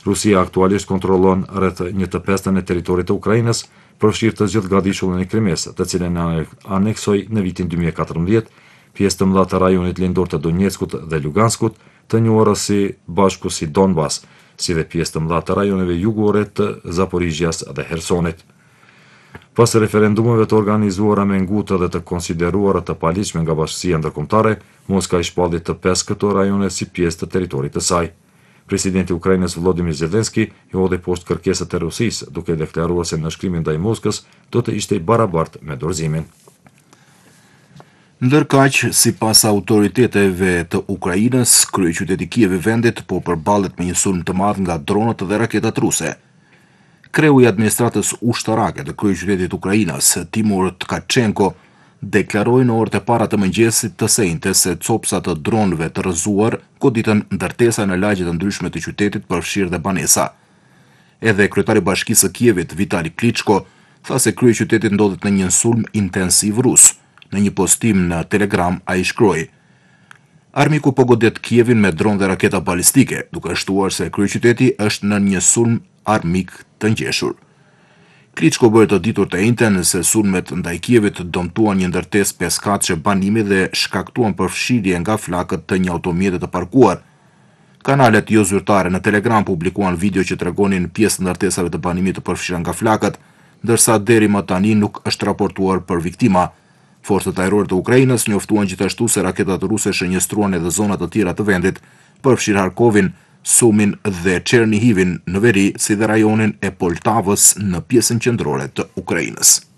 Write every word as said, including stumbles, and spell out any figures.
Rusia aktualisht kontrollon rreth një të pestën e territorit të Ukrainës, përfshirë të gjithë gradishullin e Krimes, të cilën aneksoi në vitin dy mijë e katërmbëdhjetë, pjesë të mëdha të rajonit lindor të Donjeckut dhe Luganskut, të njohura si bashku si Donbas, si dhe pjesë të mëdha të rajoneve jugore të Zaporizhjas dhe Hersonit. Pas referendumeve të organizuara me ngutë dhe të konsideruara të paligjshme nga Bashkia Ndërkombëtare, Moska i shpalli të pesë këto rajone si pjesë të territorit të saj. Presidenti i Ukrainës Volodymyr Zelensky i hodhi poshtë kërkesat e Rusisë, duke deklaruar se nënshkrimi ndaj Moskës do të ishte i barabartë me dorëzimin. Ndërkaq, sipas autoriteteve të Ukrainës, kryeqyteti Kiev i vendit po përballet me një sulm të madh nga dronët dhe raketat ruse. Kreu i administratës ushtarake të kryeqytetit Ukrainës, Timur Tkachenko, deklaroi në orët e para të mëngjesit të sejnte se copsa të dronëve të rrëzuar goditën ndërtesa në lagje të ndryshme të qytetit, përfshirë dhe banesa. Edhe kryetari i Bashkisë së Kievit, Vitali Klitschko, tha se kryeqyteti ndodhet në një sulm intensiv rus. Në një postim në Telegram ai shkroi: "Armiku po godet Kievin me dronë dhe raketa balistike, duke shtuar se kryeqyteti është në një sulm armik të ngjeshur." Klitschko bëri të ditur të njëjtën se sulmet ndaj Kievit dëmtuan një ndërtesë peskatëshe banimi dhe shkaktuan përfshirje nga flakët të një automjete të parkuar. Kanalet jo zyrtare në Telegram publikuan video që tregonin pjesë ndërtesave të banimit të përfshira nga flakët, ndërsa deri më tani nuk është raportuar për viktima. Forcat ajrore të Ukrainës njoftuan gjithashtu se raketat ruse shënjestruan edhe zona të tjera të vendit, përfshirë Harkovin, Sumin dhe Chernihivin në veri, si dhe rajonin e Poltavës në pjesën qendrore të Ukrainës.